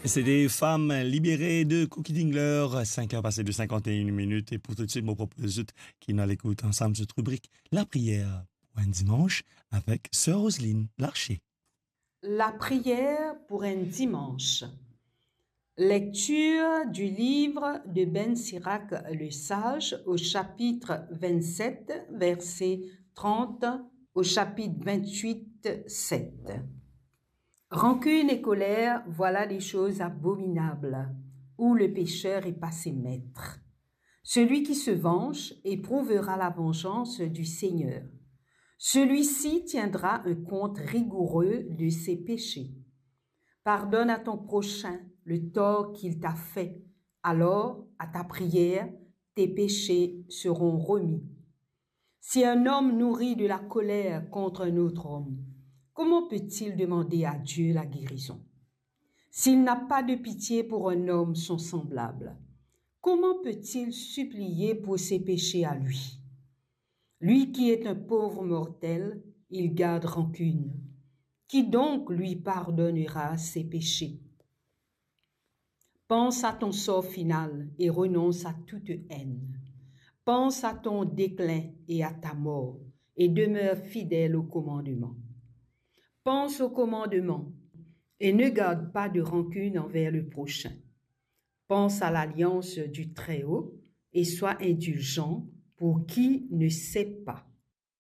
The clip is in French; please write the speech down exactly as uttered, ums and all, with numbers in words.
C'est des femmes libérées de Cookie Dingler, cinq heures passées de cinquante et une minutes. Et pour tout de suite, mon propose qui nous l'écoute ensemble cette rubrique, la prière pour un dimanche avec Sœur Roselyne Larcher. La prière pour un dimanche. Lecture du livre de Ben Sirac le Sage au chapitre vingt-sept, verset trente, au chapitre vingt-huit, sept. Rancune et colère, voilà des choses abominables, où le pécheur est passé maître. Celui qui se venge éprouvera la vengeance du Seigneur. Celui-ci tiendra un compte rigoureux de ses péchés. Pardonne à ton prochain le tort qu'il t'a fait, alors, à ta prière, tes péchés seront remis. Si un homme nourrit de la colère contre un autre homme, comment peut-il demander à Dieu la guérison? S'il n'a pas de pitié pour un homme son semblable, comment peut-il supplier pour ses péchés à lui? Lui qui est un pauvre mortel, il garde rancune. Qui donc lui pardonnera ses péchés? Pense à ton sort final et renonce à toute haine. Pense à ton déclin et à ta mort et demeure fidèle au commandement. Pense au commandement et ne garde pas de rancune envers le prochain. Pense à l'alliance du Très-Haut et sois indulgent pour qui ne sait pas.